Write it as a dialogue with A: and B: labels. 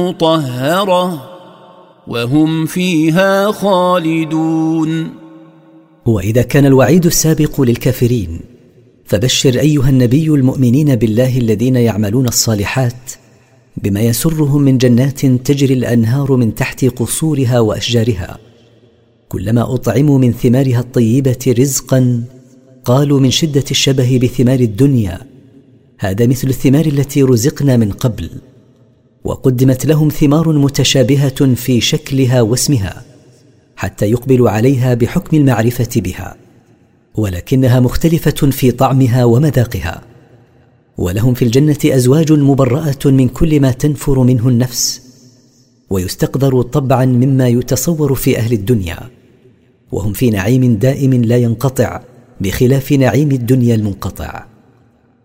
A: مطهرة وهم فيها خالدون.
B: وإذا كان الوعيد السابق للكافرين فبشر أيها النبي المؤمنين بالله الذين يعملون الصالحات بما يسرهم من جنات تجري الأنهار من تحت قصورها وأشجارها، كلما أطعموا من ثمارها الطيبة رزقا قالوا من شدة الشبه بثمار الدنيا هذا مثل الثمار التي رزقنا من قبل، وقدمت لهم ثمار متشابهة في شكلها واسمها حتى يقبلوا عليها بحكم المعرفة بها، ولكنها مختلفة في طعمها ومذاقها. ولهم في الجنة أزواج مبرأة من كل ما تنفر منه النفس، ويستقدر طبعا مما يتصور في أهل الدنيا، وهم في نعيم دائم لا ينقطع بخلاف نعيم الدنيا المنقطع.